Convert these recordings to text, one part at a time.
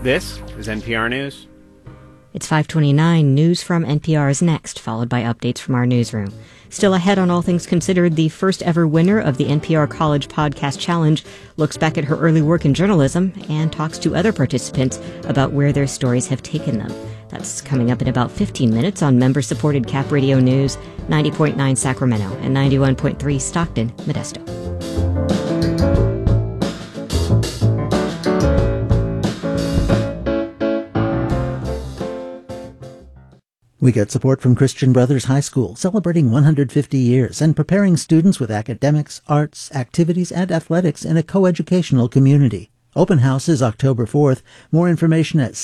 This is NPR News. It's 5:29. News from NPR is next, followed by updates from our newsroom. Still ahead on All Things Considered, the first ever winner of the NPR College Podcast Challenge looks back at her early work in journalism and talks to other participants about where their stories have taken them. That's coming up in about 15 minutes on member-supported Cap Radio News, 90.9 Sacramento and 91.3 Stockton, Modesto. We get support from Christian Brothers High School, celebrating 150 years and preparing students with academics, arts, activities, and athletics in a coeducational community. Open house is October 4th. More information at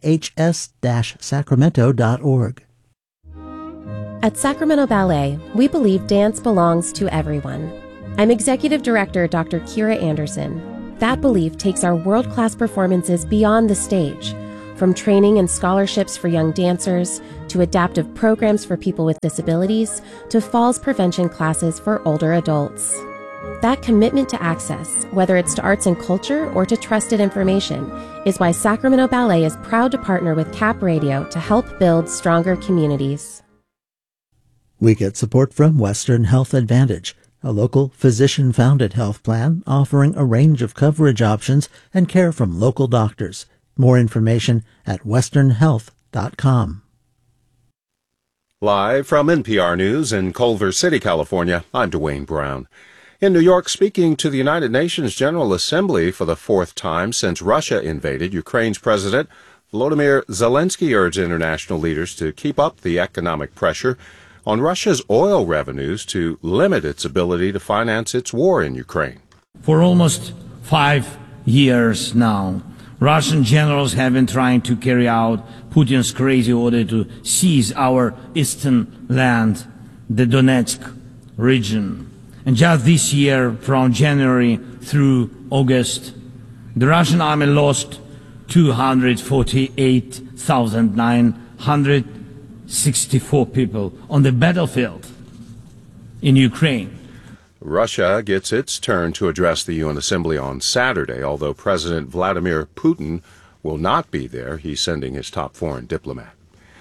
cbhs-sacramento.org. At Sacramento Ballet, we believe dance belongs to everyone. I'm Executive Director Dr. Kira Anderson. That belief takes our world-class performances beyond the stage, from training and scholarships for young dancers, to adaptive programs for people with disabilities, to falls prevention classes for older adults. That commitment to access, whether it's to arts and culture or to trusted information, is why Sacramento Ballet is proud to partner with Cap Radio to help build stronger communities. We get support from Western Health Advantage, a local physician-founded health plan offering a range of coverage options and care from local doctors. More information at westernhealth.com. Live from NPR News in Culver City, California, I'm Dwayne Brown. In New York, speaking to the United Nations General Assembly for the fourth time since Russia invaded, Ukraine's President Volodymyr Zelensky urged international leaders to keep up the economic pressure on Russia's oil revenues to limit its ability to finance its war in Ukraine. For almost 5 years now, Russian generals have been trying to carry out Putin's crazy order to seize our eastern land, the Donetsk region. And just this year, from January through August, the Russian army lost 248,964 people on the battlefield in Ukraine. Russia gets its turn to address the UN Assembly on Saturday, although President Vladimir Putin will not be there. He's sending his top foreign diplomat.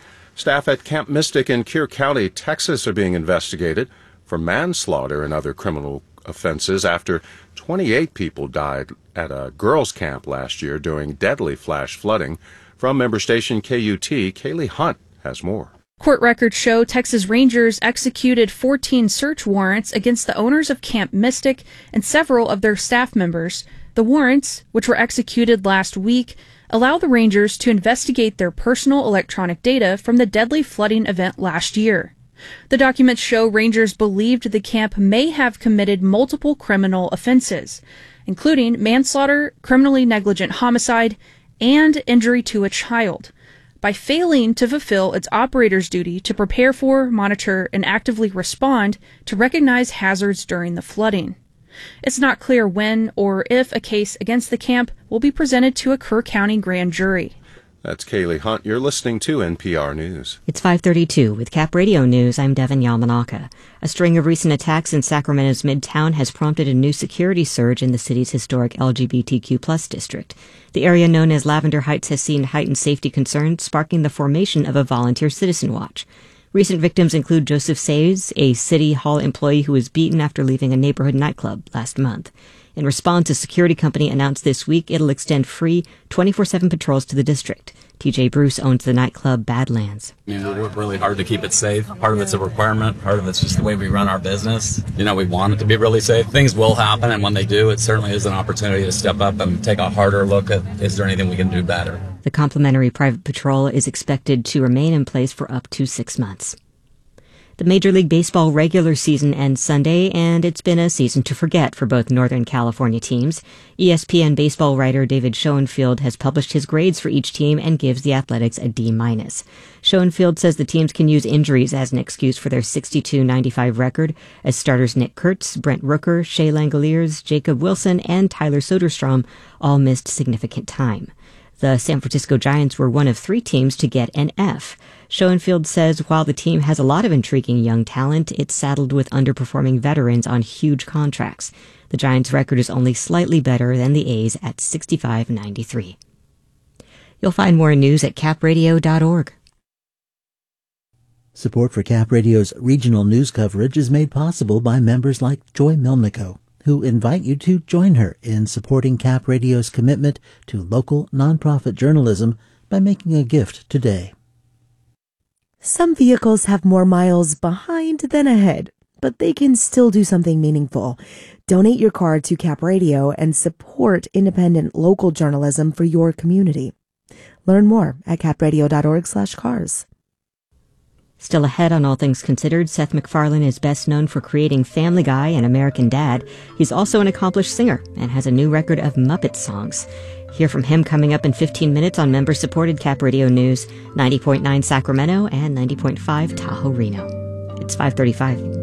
Staff at Camp Mystic in Kern County, Texas, are being investigated for manslaughter and other criminal offenses after 28 people died at a girls' camp last year during deadly flash flooding. From member station KUT, Kaylee Hunt has more. Court records show Texas Rangers executed 14 search warrants against the owners of Camp Mystic and several of their staff members. The warrants, which were executed last week, allow the Rangers to investigate their personal electronic data from the deadly flooding event last year. The documents show Rangers believed the camp may have committed multiple criminal offenses, including manslaughter, criminally negligent homicide, and injury to a child, by failing to fulfill its operator's duty to prepare for, monitor, and actively respond to recognize hazards during the flooding. It's not clear when or if a case against the camp will be presented to a Kerr County grand jury. That's Kaylee Hunt. You're listening to NPR News. It's 5:32. With Cap Radio News, I'm Devin Yamanaka. A string of recent attacks in Sacramento's Midtown has prompted a new security surge in the city's historic LGBTQ+ district. The area known as Lavender Heights has seen heightened safety concerns, sparking the formation of a volunteer citizen watch. Recent victims include Joseph Sayes, a City Hall employee who was beaten after leaving a neighborhood nightclub last month. In response, a security company announced this week it'll extend free 24/7 patrols to the district. TJ Bruce owns the nightclub Badlands. We work really hard to keep it safe. Part of it's a requirement. Part of it's just the way we run our business. We want it to be really safe. Things will happen, and when they do, it certainly is an opportunity to step up and take a harder look at, is there anything we can do better? The complimentary private patrol is expected to remain in place for up to 6 months. The Major League Baseball regular season ends Sunday, and it's been a season to forget for both Northern California teams. ESPN baseball writer David Schoenfield has published his grades for each team and gives the Athletics a D-. Schoenfield says the teams can use injuries as an excuse for their 62-95 record, as starters Nick Kurtz, Brent Rooker, Shea Langoliers, Jacob Wilson, and Tyler Soderstrom all missed significant time. The San Francisco Giants were one of 3 teams to get an F. Schoenfield says while the team has a lot of intriguing young talent, it's saddled with underperforming veterans on huge contracts. The Giants' record is only slightly better than the A's at 65-93. You'll find more news at capradio.org. Support for Cap Radio's regional news coverage is made possible by members like Joy Melnico, who invite you to join her in supporting Cap Radio's commitment to local nonprofit journalism by making a gift today. Some vehicles have more miles behind than ahead, but they can still do something meaningful. Donate your car to Cap Radio and support independent local journalism for your community. Learn more at capradio.org/cars. Still ahead on All Things Considered, Seth MacFarlane is best known for creating Family Guy and American Dad. He's also an accomplished singer and has a new record of Muppet songs. Hear from him coming up in 15 minutes on member-supported Cap Radio News, 90.9 Sacramento and 90.5 Tahoe Reno. It's 5:35.